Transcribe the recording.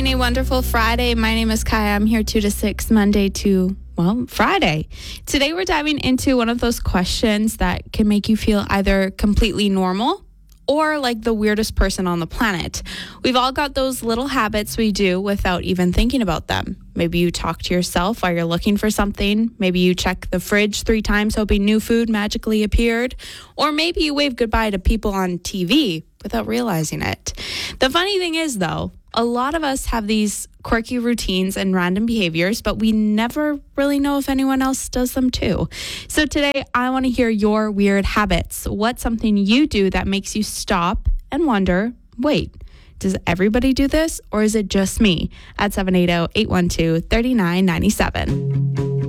A wonderful Friday. My name is Kaya. I'm here 2 to 6, Monday to, Friday. Today we're diving into one of those questions that can make you feel either completely normal or like the weirdest person on the planet. We've all got those little habits we do without even thinking about them. Maybe you talk to yourself while you're looking for something. Maybe you check the fridge 3 times hoping new food magically appeared. Or maybe you wave goodbye to people on TV without realizing it. The funny thing is, though, a lot of us have these quirky routines and random behaviors, but we never really know if anyone else does them too. So today, I want to hear your weird habits. What's something you do that makes you stop and wonder, wait, does everybody do this or is it just me? At 780-812-3997.